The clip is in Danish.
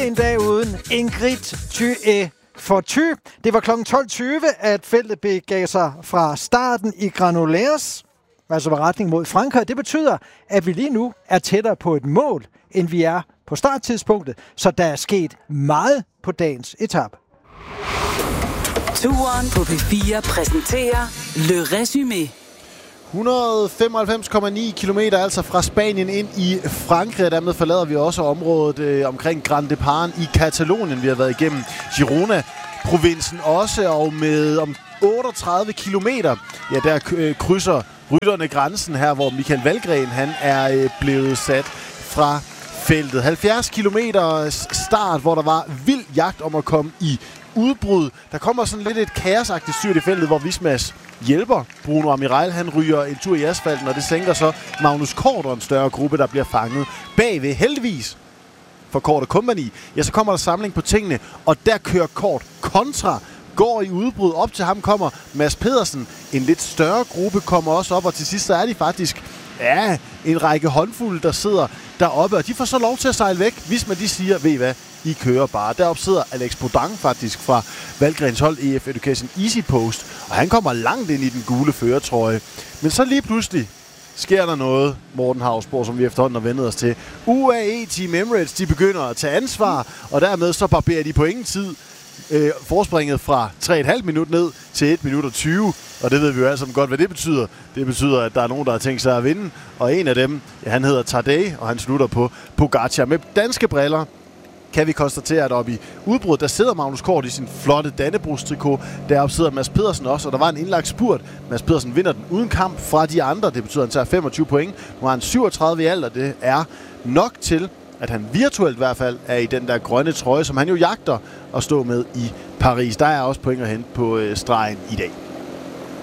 En dag uden Ingrid Thyë Forty. Det var kl. 12.20, at feltet begav sig fra starten i Granollers, altså med retning mod Frankrig. Det betyder, at vi lige nu er tættere på et mål, end vi er på starttidspunktet. Så der er sket meget på dagens etape. Turen på P4 præsenterer Le Résumé. 195,9 kilometer altså fra Spanien ind i Frankrig. Dermed forlader vi også området omkring Grand Depart i Katalonien. Vi har været igennem Girona-provinsen også, og med om 38 kilometer, ja, der krydser rytterne grænsen her, hvor Michael Valgren han er blevet sat fra feltet. 70 kilometer start, hvor der var vild jagt om at komme i udbrud. Der kommer sådan lidt et kaosagtigt styrt i feltet, hvor Vismas hjælper Bruno Amiral. Han ryger en tur i asfalten, og det sænker så Magnus Kort og en større gruppe, der bliver fanget bagved. Heldigvis for Kort og Company, ja, så kommer der samling på tingene, og der kører Kort kontra, går i udbrud. Op til ham kommer Mads Pedersen. En lidt større gruppe kommer også op, og til sidst så er de faktisk en række håndfulde, der sidder deroppe, og de får så lov til at sejle væk, hvis man de siger, ved I hvad, I kører bare. Deroppe sidder Alex Bodang faktisk fra Valgrens hold EF Education Easy Post, og han kommer langt ind i den gule førertrøje. Men så lige pludselig sker der noget, Morten Hausborg, som vi efterhånden har vendet os til. UAE Team Emirates, de begynder at tage ansvar, og dermed så barberer de på ingen tid forspringet fra 3,5 minut ned til 1 minut og 20. Og det ved vi jo alle sammen godt, hvad det betyder. Det betyder, at der er nogen, der har tænkt sig at vinde. Og en af dem, ja, han hedder Tadej, og han slutter på Pogacar. Med danske briller kan vi konstatere, at oppe i udbruddet, der sidder Magnus Kort i sin flotte Dannebrogstrikot. Deroppe sidder Mads Pedersen også, og der var en indlagt spurt. Mads Pedersen vinder den uden kamp fra de andre. Det betyder, at han tager 25 point. Nu har han 37 i alt, og det er nok til, at han virtuelt i hvert fald er i den der grønne trøje, som han jo jagter at stå med i Paris. Der er også point at hente på stregen i dag.